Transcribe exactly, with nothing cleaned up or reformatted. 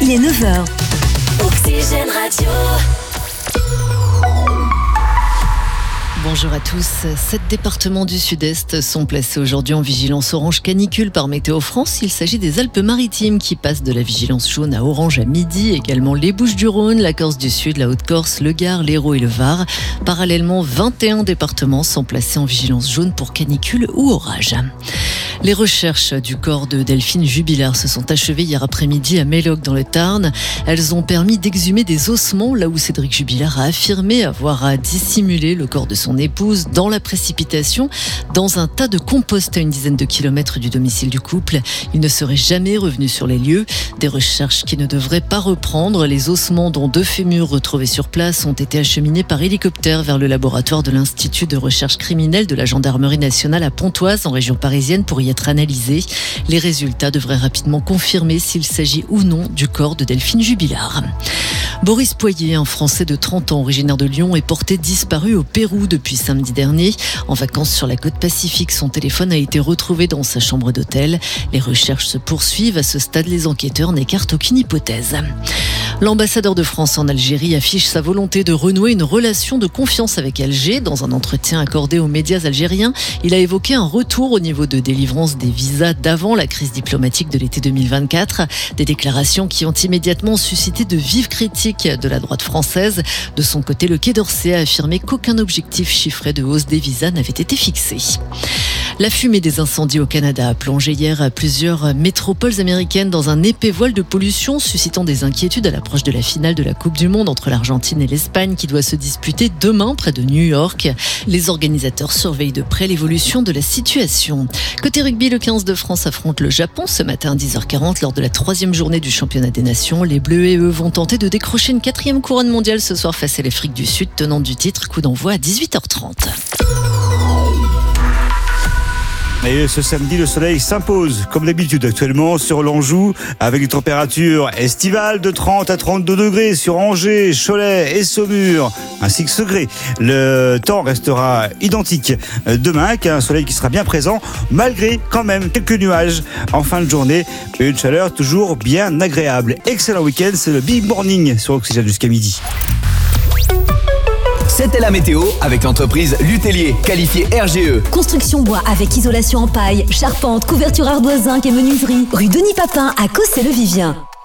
il est neuf heures. Oxygène Radio. Bonjour à tous. Sept départements du Sud-Est sont placés aujourd'hui en vigilance orange canicule par Météo France. Il s'agit des Alpes-Maritimes qui passent de la vigilance jaune à orange à midi. Également les Bouches-du-Rhône, la Corse du Sud, la Haute-Corse, le Gard, l'Hérault et le Var. Parallèlement, vingt et un départements sont placés en vigilance jaune pour canicule ou orage. Les recherches du corps de Delphine Jubilard se sont achevées hier après-midi à Méloc dans le Tarn. Elles ont permis d'exhumer des ossements là où Cédric Jubilard a affirmé avoir dissimulé le corps de son épouse dans la précipitation dans un tas de compost à une dizaine de kilomètres du domicile du couple. Il ne serait jamais revenu sur les lieux. Des recherches qui ne devraient pas reprendre. Les ossements, dont deux fémurs retrouvés sur place, ont été acheminés par hélicoptère vers le laboratoire de l'Institut de recherche criminelle de la Gendarmerie nationale à Pontoise en région parisienne pour y être analysés. Les résultats devraient rapidement confirmer s'il s'agit ou non du corps de Delphine Jubilard. Boris Poyer, un Français de trente ans originaire de Lyon, est porté disparu au Pérou depuis samedi dernier. En vacances sur la côte Pacifique, son téléphone a été retrouvé dans sa chambre d'hôtel. Les recherches se poursuivent. À ce stade, les enquêteurs n'écartent aucune hypothèse. L'ambassadeur de France en Algérie affiche sa volonté de renouer une relation de confiance avec Alger. Dans un entretien accordé aux médias algériens, il a évoqué un retour au niveau de délivrance des visas d'avant la crise diplomatique de l'été deux mille vingt-quatre. Des déclarations qui ont immédiatement suscité de vives critiques de la droite française. De son côté, le Quai d'Orsay a affirmé qu'aucun objectif chiffré de hausse des visas n'avait été fixé. La fumée des incendies au Canada a plongé hier plusieurs métropoles américaines dans un épais voile de pollution, suscitant des inquiétudes à l'approche de la finale de la Coupe du Monde entre l'Argentine et l'Espagne qui doit se disputer demain près de New York. Les organisateurs surveillent de près l'évolution de la situation. Côté rugby, le quinze de France affronte le Japon ce matin à dix heures quarante lors de la troisième journée du championnat des nations. Les Bleus et eux vont tenter de décrocher une quatrième couronne mondiale ce soir face à l'Afrique du Sud, tenante du titre. Coup d'envoi à dix-huit heures trente. Et ce samedi, le soleil s'impose, comme d'habitude actuellement, sur l'Anjou, avec des températures estivales de trente à trente-deux degrés sur Angers, Cholet et Saumur, ainsi que Segré. Le temps restera identique demain, avec un soleil qui sera bien présent, malgré quand même quelques nuages en fin de journée. Une chaleur toujours bien agréable. Excellent week-end, c'est le Big Morning sur Oxygène jusqu'à midi. C'était la météo avec l'entreprise Lutellier, qualifiée R G E. Construction bois avec isolation en paille, charpente, couverture ardoise, zinc et menuiserie. Rue Denis Papin à Cossé-le-Vivien.